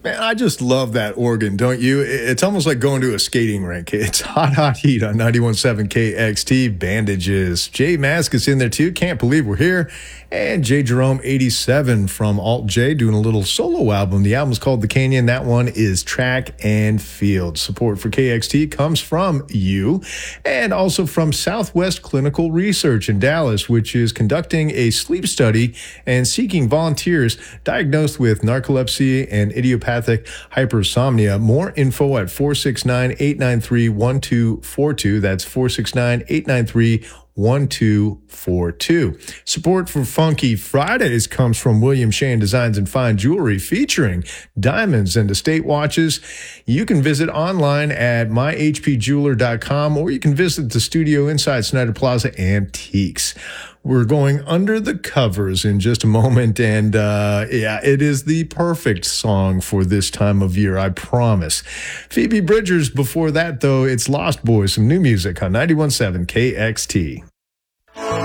Man, I just love that organ, don't you? It's almost like going to a skating rink. It's hot, hot heat on 91.7 KXT. Bandages. Jay Mask is in there too. Can't believe we're here. And Jay Jerome 87 from Alt J doing a little solo album. The album's called The Canyon. That one is Track and Field. Support for KXT comes from you and also from Southwest Clinical Research in Dallas, which is conducting a sleep study and seeking volunteers diagnosed with narcolepsy and idiopathic hypersomnia. More info at 469-893-1242. That's 469-893-1242. Support for Funky Fridays comes from William Shane Designs and Fine Jewelry, featuring diamonds and estate watches. You can visit online at myhpjeweler.com, or you can visit the studio inside Snyder Plaza Antiques. We're going under the covers in just a moment, and it is the perfect song for this time of year, I promise. Phoebe Bridgers before that, though. It's Lost Boys, some new music on 91.7 KXT.